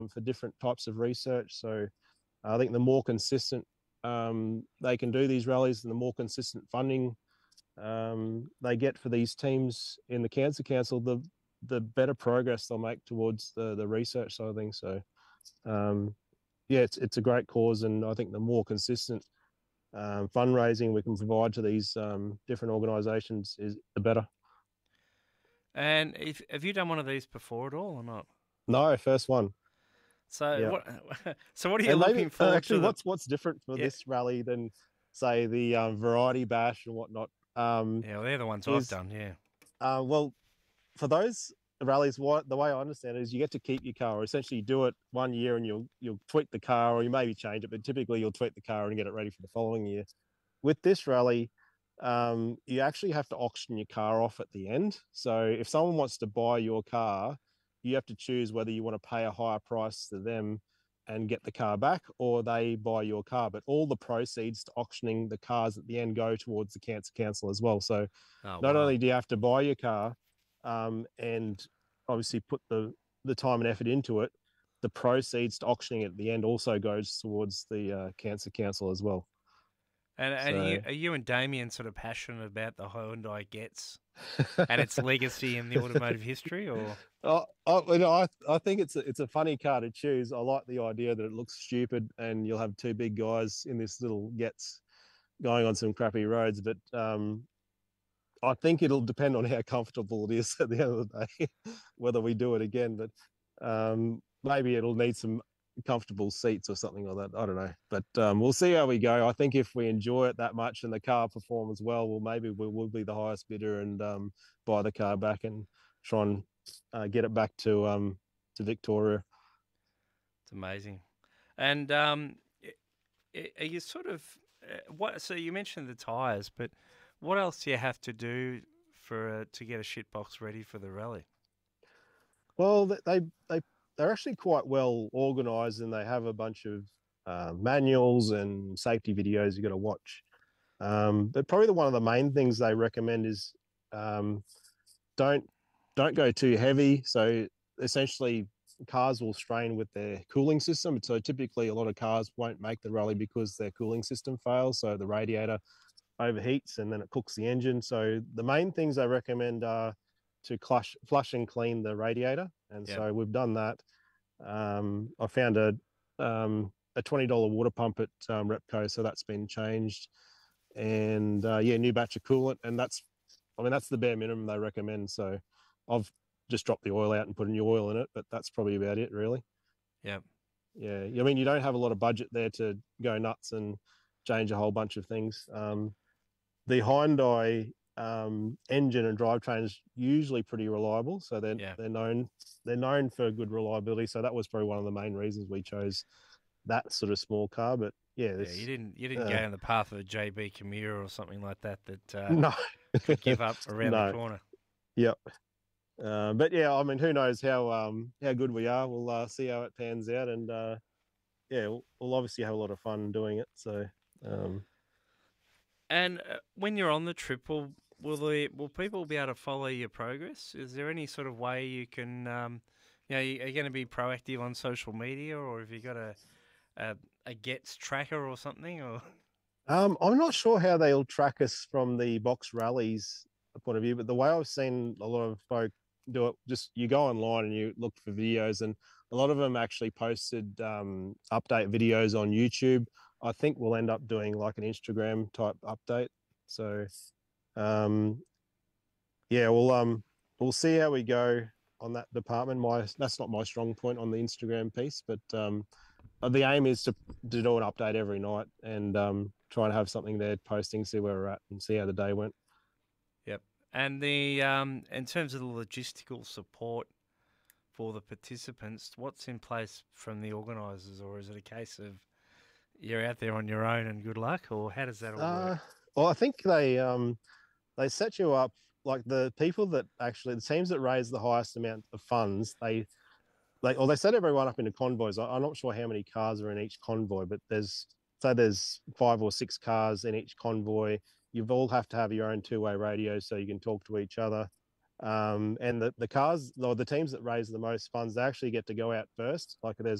for different types of research. So I think the more consistent they can do these rallies and the more consistent funding they get for these teams in the Cancer Council, the better progress they'll make towards the research side of things. So yeah, it's a great cause, and I think the more consistent fundraising we can provide to these different organisations is the better. And have you done one of these before at all or not? No, first one. So Yeah, what? So what are you and maybe looking forward actually, to? what's different for Yeah, this rally than say the Variety Bash and whatnot yeah, well, they're the ones I've is done. Yeah, well, for those rallies, what the way I understand it is you get to keep your car, or essentially you do it 1 year and you'll tweak the car, or you maybe change it, but typically you'll tweak the car and get it ready for the following year. With this rally, you actually have to auction your car off at the end. So if someone wants to buy your car, you have to choose whether you want to pay a higher price to them and get the car back, or they buy your car. But all the proceeds to auctioning the cars at the end go towards the Cancer Council as well. So oh not wow. only do you have to buy your car and obviously put the time and effort into it, the proceeds to auctioning at the end also goes towards the Cancer Council as well. And So are you and Damien sort of passionate about the Hyundai Getz and its legacy in the automotive history, or? I think it's a funny car to choose. I like the idea that it looks stupid and you'll have two big guys in this little Getz going on some crappy roads, but I think it'll depend on how comfortable it is at the end of the day, whether we do it again. But maybe it'll need some comfortable seats or something like that. I don't know, but we'll see how we go. I think if we enjoy it that much and the car performs well, maybe we will be the highest bidder and buy the car back and try and get it back to Victoria. It's amazing. And are you sort of what? So you mentioned the tires, but what else do you have to do for to get a shitbox ready for the rally? Well, they're actually quite well organised, and they have a bunch of manuals and safety videos you got to watch. But probably one of the main things they recommend is um, don't don't go too heavy. So essentially, cars will strain with their cooling system. So typically, a lot of cars won't make the rally because their cooling system fails. So the radiator overheats and then it cooks the engine. So the main things I recommend are to flush and clean the radiator. And Yeah. so we've done that. I found a $20 water pump at Repco, so that's been changed. And yeah, new batch of coolant, and that's the bare minimum they recommend. So I've just dropped the oil out and put a new oil in it, but that's probably about it, really. Yeah. Yeah, I mean, you don't have a lot of budget there to go nuts and change a whole bunch of things. The Hyundai engine and drivetrain is usually pretty reliable, so Yeah. they're known for good reliability. So that was probably one of the main reasons we chose that sort of small car. But yeah, Yeah, this you didn't go down the path of a JB Kimura or something like that that no, could give up around the no, corner. yep. But yeah, I mean, who knows how good we are? We'll see how it pans out, and yeah, we'll obviously have a lot of fun doing it. So um, And when you're on the trip, will people be able to follow your progress? Is there any sort of way you can, are you going to be proactive on social media, or have you got a Gets tracker or something? Or I'm not sure how they'll track us from the box rallies point of view, but the way I've seen a lot of folk do it, just you go online and you look for videos, and a lot of them actually posted update videos on YouTube. I think we'll end up doing like an Instagram type update. So um, yeah, we'll see how we go on that department. That's not my strong point on the Instagram piece, but the aim is to do an update every night and try and have something there posting, see where we're at, and see how the day went. yep. And the in terms of the logistical support for the participants, what's in place from the organisers, or is it a case of you're out there on your own and good luck, or how does that all work? Uh, well, I think they set you up like the people that actually the teams that raise the highest amount of funds. They set everyone up into convoys. I'm not sure how many cars are in each convoy, but there's 5 or 6 cars in each convoy. You've all have to have your own two-way radio so you can talk to each other. And the cars or the teams that raise the most funds, they actually get to go out first. Like there's